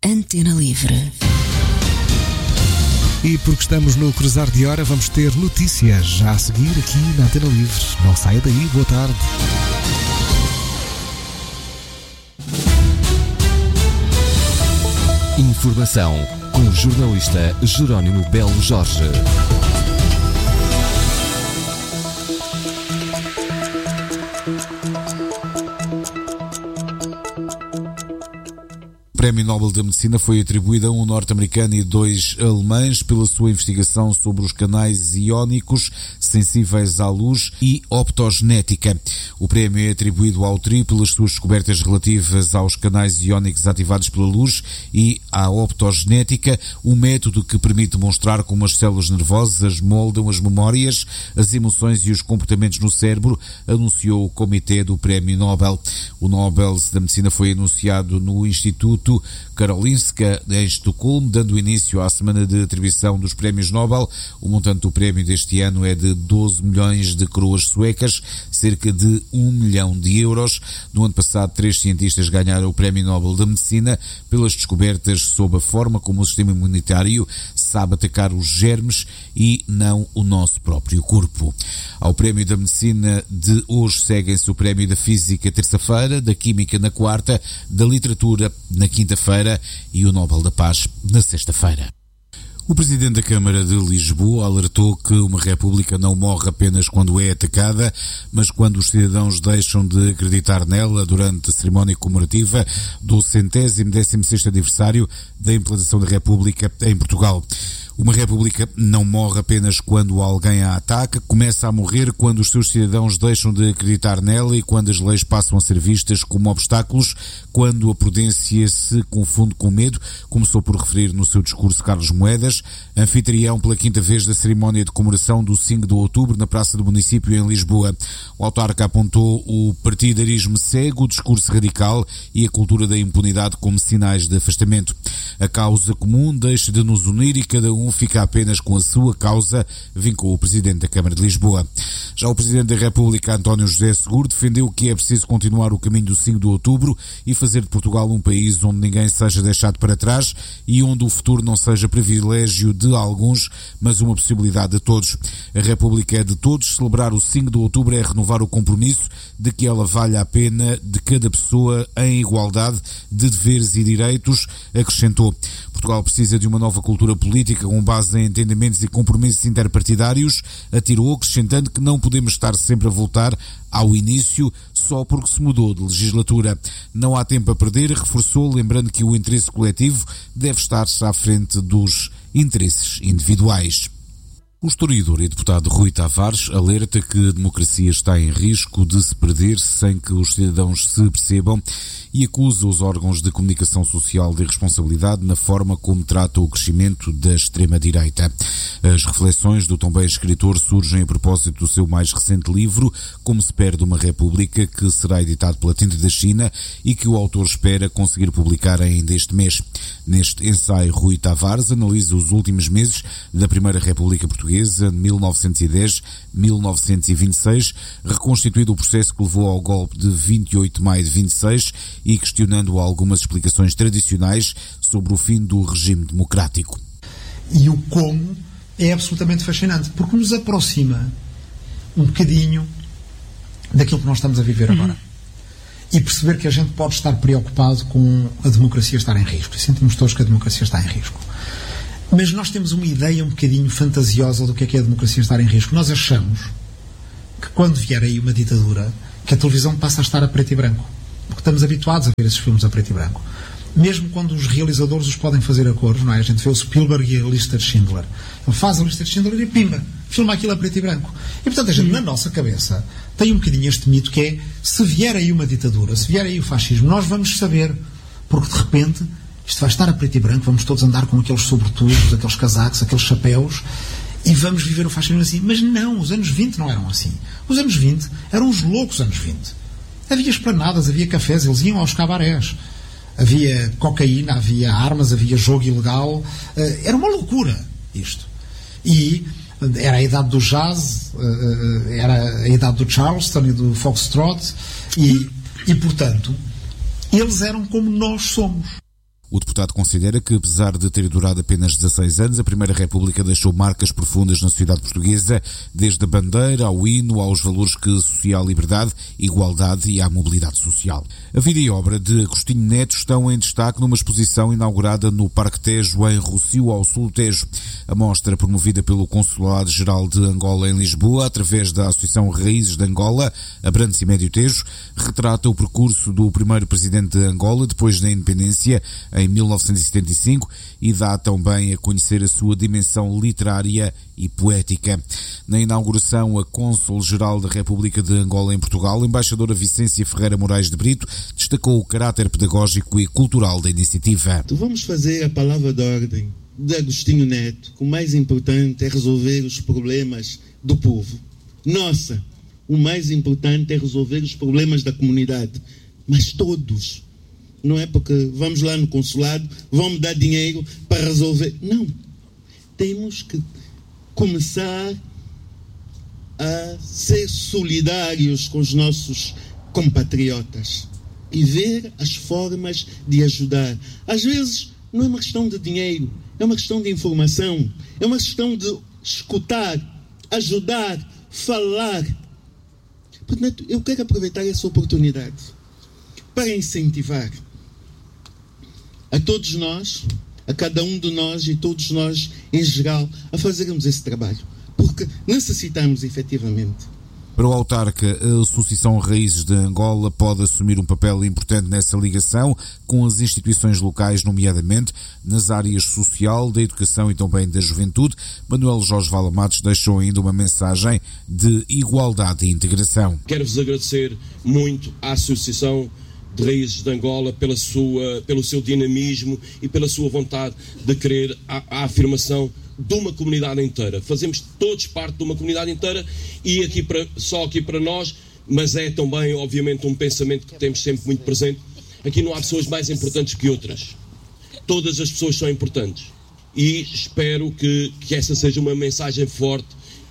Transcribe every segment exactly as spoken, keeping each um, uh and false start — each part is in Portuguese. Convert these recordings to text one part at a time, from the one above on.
Antena Livre. E porque estamos no cruzar de hora, vamos ter notícias já a seguir aqui na Antena Livre. Não saia daí, boa tarde. Informação com o jornalista Jerónimo Belo Jorge. O Prémio Nobel da Medicina foi atribuído a um norte-americano e dois alemães pela sua investigação sobre os canais iónicos sensíveis à luz e optogenética. O prémio é atribuído ao trio pelas suas descobertas relativas aos canais iónicos ativados pela luz e à optogenética, um método que permite demonstrar como as células nervosas moldam as memórias, as emoções e os comportamentos no cérebro, anunciou o Comitê do Prémio Nobel. O Nobel da Medicina foi anunciado no Instituto Karolinska em Estocolmo, dando início à semana de atribuição dos prémios Nobel. O montante do prémio deste ano é de doze milhões de coroas suecas, cerca de um milhão de euros. No ano passado, três cientistas ganharam o Prémio Nobel da Medicina pelas descobertas sobre a forma como o sistema imunitário sabe atacar os germes e não o nosso próprio corpo. Ao Prémio da Medicina de hoje seguem-se o Prémio da Física terça-feira, da Química na quarta, da Literatura na quinta-feira e o Nobel da Paz na sexta-feira. O Presidente da Câmara de Lisboa alertou que uma república não morre apenas quando é atacada, mas quando os cidadãos deixam de acreditar nela durante a cerimónia comemorativa do centésimo décimo sexto aniversário da implantação da República em Portugal. Uma república não morre apenas quando alguém a ataca, começa a morrer quando os seus cidadãos deixam de acreditar nela e quando as leis passam a ser vistas como obstáculos, quando a prudência se confunde com medo, começou por referir no seu discurso Carlos Moedas, anfitrião pela quinta vez da cerimónia de comemoração do cinco de outubro na Praça do Município em Lisboa. O autarca apontou o partidarismo cego, o discurso radical e a cultura da impunidade como sinais de afastamento. A causa comum deixa de nos unir e cada um fica apenas com a sua causa, vincou o Presidente da Câmara de Lisboa. Já o Presidente da República, António José Seguro, defendeu que é preciso continuar o caminho do cinco de outubro e fazer de Portugal um país onde ninguém seja deixado para trás e onde o futuro não seja privilégio de alguns, mas uma possibilidade de todos. A República é de todos, celebrar o cinco de outubro é renovar o compromisso de que ela valha a pena de cada pessoa em igualdade de deveres e direitos, acrescentou. Portugal precisa de uma nova cultura política com base em entendimentos e compromissos interpartidários, atirou, acrescentando que não podemos estar sempre a voltar ao início só porque se mudou de legislatura. Não há tempo a perder, reforçou, lembrando que o interesse coletivo deve estar-se à frente dos interesses individuais. O historiador e deputado Rui Tavares alerta que a democracia está em risco de se perder sem que os cidadãos se percebam e acusa os órgãos de comunicação social de irresponsabilidade na forma como tratam o crescimento da extrema-direita. As reflexões do também escritor surgem a propósito do seu mais recente livro, Como se perde uma república, que será editado pela Tinta da China e que o autor espera conseguir publicar ainda este mês. Neste ensaio, Rui Tavares analisa os últimos meses da Primeira República Portuguesa, mil novecentos e dez a mil novecentos e vinte e seis, reconstituindo o processo que levou ao golpe de vinte e oito de maio de vinte e seis e questionando algumas explicações tradicionais sobre o fim do regime democrático. E o como é absolutamente fascinante, porque nos aproxima um bocadinho daquilo que nós estamos a viver agora. Uhum. E perceber que a gente pode estar preocupado com a democracia estar em risco. E sentimos todos que a democracia está em risco. Mas nós temos uma ideia um bocadinho fantasiosa do que é que é a democracia estar em risco. Nós achamos que quando vier aí uma ditadura, que a televisão passa a estar a preto e branco. Porque estamos habituados a ver esses filmes a preto e branco. Mesmo quando os realizadores os podem fazer a cores, não é? A gente vê o Spielberg e a lista de Schindler. Ele faz a lista de Schindler e pimba, filma aquilo a preto e branco. E portanto a gente, na nossa cabeça, tem um bocadinho este mito que é, se vier aí uma ditadura, se vier aí o fascismo, nós vamos saber. Porque de repente isto vai estar a preto e branco, vamos todos andar com aqueles sobretudos, aqueles casacos, aqueles chapéus, e vamos viver o fascismo assim. Mas não, os anos vinte não eram assim. Os anos vinte eram os loucos anos vinte. Havia esplanadas, havia cafés, eles iam aos cabarés. Havia cocaína, havia armas, havia jogo ilegal. Era uma loucura isto. E era a idade do jazz, era a idade do Charleston e do Foxtrot, e, e portanto, eles eram como nós somos. O deputado considera que, apesar de ter durado apenas dezasseis anos, a Primeira República deixou marcas profundas na sociedade portuguesa, desde a bandeira ao hino, aos valores que associa à liberdade, igualdade e à mobilidade social. A vida e obra de Agostinho Neto estão em destaque numa exposição inaugurada no Parque Tejo, em Rossio, ao sul do Tejo. A mostra, promovida pelo Consulado-Geral de Angola em Lisboa, através da Associação Raízes de Angola, Abrantes e Médio Tejo, retrata o percurso do primeiro presidente de Angola depois da independência, em mil novecentos e setenta e cinco, e dá também a conhecer a sua dimensão literária e poética. Na inauguração, a Cônsul-Geral da República de Angola em Portugal, a embaixadora Vicência Ferreira Moraes de Brito, destacou o caráter pedagógico e cultural da iniciativa. Vamos fazer a palavra de ordem de Agostinho Neto, que o mais importante é resolver os problemas do povo. Nossa, o mais importante é resolver os problemas da comunidade, mas todos. Não é porque vamos lá no consulado, vamos dar dinheiro para resolver. Não. Temos que começar a ser solidários com os nossos compatriotas e ver as formas de ajudar. Às vezes não é uma questão de dinheiro, é uma questão de informação, é uma questão de escutar, ajudar, falar. Portanto, eu quero aproveitar essa oportunidade para incentivar a todos nós, a cada um de nós e todos nós em geral, a fazermos esse trabalho, porque necessitamos efetivamente. Para o autarca, a Associação Raízes de Angola pode assumir um papel importante nessa ligação com as instituições locais, nomeadamente nas áreas social, da educação e também da juventude. Manuel Jorge Vala Matos deixou ainda uma mensagem de igualdade e integração. Quero-vos agradecer muito à Associação de Raízes de Angola pela sua, pelo seu dinamismo e pela sua vontade de querer a, a afirmação de uma comunidade inteira. Fazemos todos parte de uma comunidade inteira e aqui para, só aqui para nós, mas é também, obviamente, um pensamento que temos sempre muito presente. Aqui não há pessoas mais importantes que outras. Todas as pessoas são importantes. E espero que, que essa seja uma mensagem forte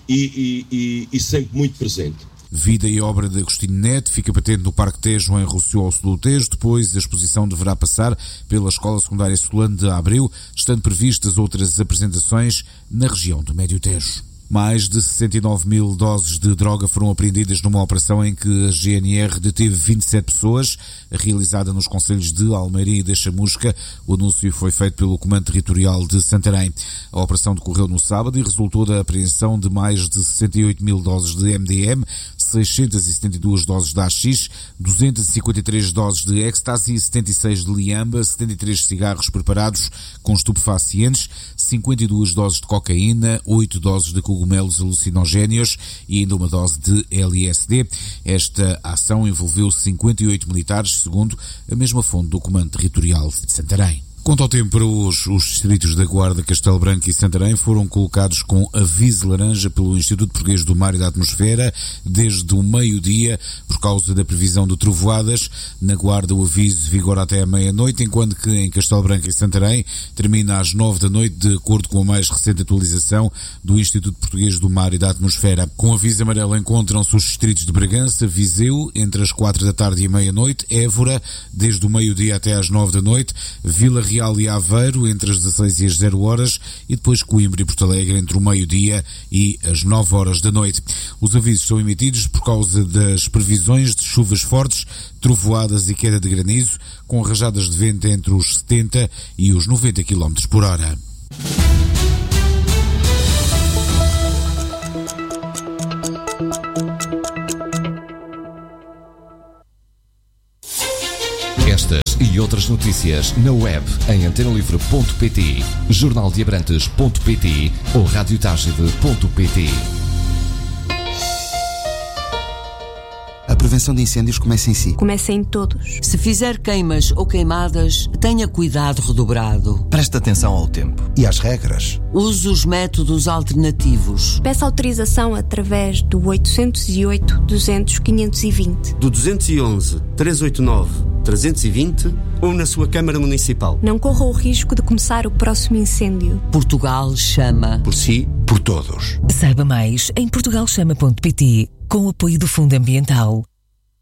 e, e, e, e sempre muito presente. Vida e obra de Agostinho Neto fica patente no Parque Tejo, em Rossio, ao sul do Tejo. Depois, a exposição deverá passar pela Escola Secundária Solano de Abreu, estando previstas outras apresentações na região do Médio Tejo. Mais de sessenta e nove mil doses de droga foram apreendidas numa operação em que a G N R deteve vinte e sete pessoas, realizada nos concelhos de Almeirim e de Chamusca. O anúncio foi feito pelo Comando Territorial de Santarém. A operação decorreu no sábado e resultou da apreensão de mais de sessenta e oito mil doses de M D M, seiscentas e setenta e duas doses de A X, duzentas e cinquenta e três doses de ecstasy, setenta e seis de liamba, setenta e três cigarros preparados com estupefacientes, cinquenta e duas doses de cocaína, oito doses de cogumelos alucinogéneos e ainda uma dose de L S D. Esta ação envolveu cinquenta e oito militares, segundo a mesma fonte do Comando Territorial de Santarém. Quanto ao tempo para hoje, os distritos da Guarda, Castelo Branco e Santarém foram colocados com aviso laranja pelo Instituto Português do Mar e da Atmosfera desde o meio-dia por causa da previsão de trovoadas. Na Guarda o aviso vigora até à meia-noite, enquanto que em Castelo Branco e Santarém termina às nove da noite, de acordo com a mais recente atualização do Instituto Português do Mar e da Atmosfera. Com aviso amarelo encontram-se os distritos de Bragança, Viseu, entre as quatro da tarde e a meia-noite, Évora, desde o meio-dia até às nove da noite, Vila Real Real e Aveiro entre as dezasseis e as zero horas e depois Coimbra e Porto Alegre entre o meio-dia e as nove horas da noite. Os avisos são emitidos por causa das previsões de chuvas fortes, trovoadas e queda de granizo, com rajadas de vento entre os setenta e os noventa quilómetros por hora. Estas e outras notícias na web em antena livre ponto pt, jornal de abrantes ponto pt ou rádio tagide ponto pt. A prevenção de incêndios começa em si. Começa em todos. Se fizer queimas ou queimadas, tenha cuidado redobrado. Preste atenção ao tempo e às regras. Use os métodos alternativos. Peça autorização através do oitocentos e oito, duzentos, quinhentos e vinte. Do duzentos e onze, trezentos e oitenta e nove, trezentos e vinte ou na sua Câmara Municipal. Não corra o risco de começar o próximo incêndio. Portugal chama. Por si, por todos. Saiba mais em portugal chama ponto pt, com o apoio do Fundo Ambiental.